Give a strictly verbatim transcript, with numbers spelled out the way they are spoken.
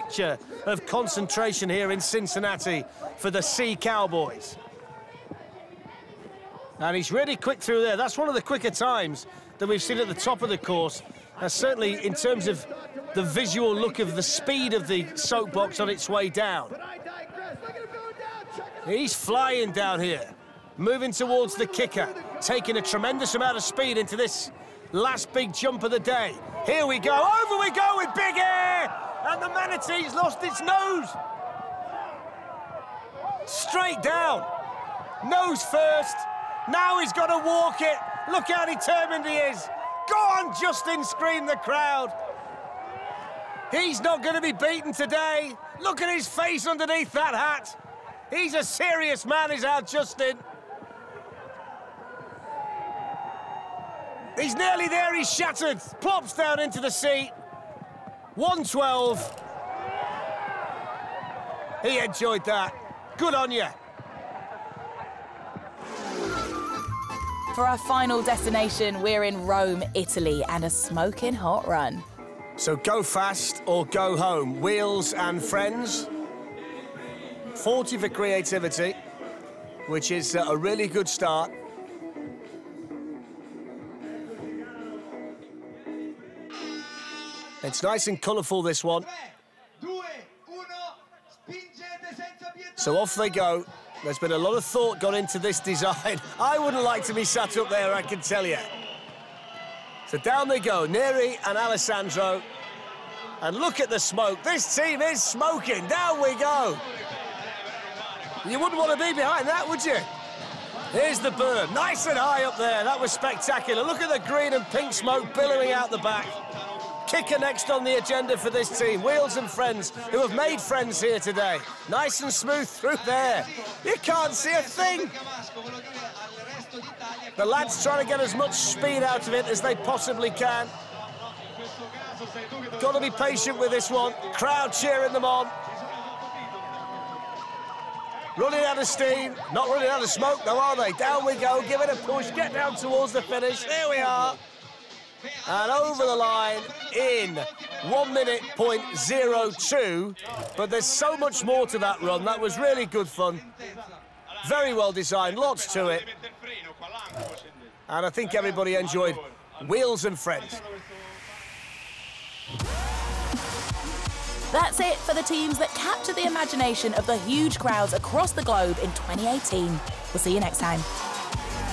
picture of concentration here in Cincinnati for the Sea Cowboys. And he's really quick through there. That's one of the quicker times that we've seen at the top of the course. And certainly in terms of the visual look of the speed of the soapbox on its way down. He's flying down here, moving towards the kicker, taking a tremendous amount of speed into this last big jump of the day. Here we go, over we go with big air! And the manatee's lost its nose. Straight down, nose first. Now he's got to walk it. Look how determined he is. Go on, Justin, scream the crowd. He's not going to be beaten today. Look at his face underneath that hat. He's a serious man, is our Justin. He's nearly there, he's shattered. Plops down into the seat. one twelve. He enjoyed that. Good on you. For our final destination, we're in Rome, Italy, and a smoking hot run. So go fast or go home. Wheels and friends. forty for creativity, which is a really good start. It's nice and colourful, this one. So off they go. There's been a lot of thought gone into this design. I wouldn't like to be sat up there, I can tell you. So down they go, Neri and Alessandro. And look at the smoke. This team is smoking. Down we go. You wouldn't want to be behind that, would you? Here's the burn. Nice and high up there. That was spectacular. Look at the green and pink smoke billowing out the back. Kicker next on the agenda for this team. Wheels and friends, who have made friends here today. Nice and smooth through there. You can't see a thing. The lads trying to get as much speed out of it as they possibly can. Got to be patient with this one. Crowd cheering them on. Running out of steam. Not running out of smoke, though, are they? Down we go. Give it a push. Get down towards the finish. Here we are. And over the line in one minute point zero two. But there's so much more to that run. That was really good fun. Very well designed, lots to it. And I think everybody enjoyed Wheels and Friends. That's it for the teams that captured the imagination of the huge crowds across the globe in twenty eighteen. We'll see you next time.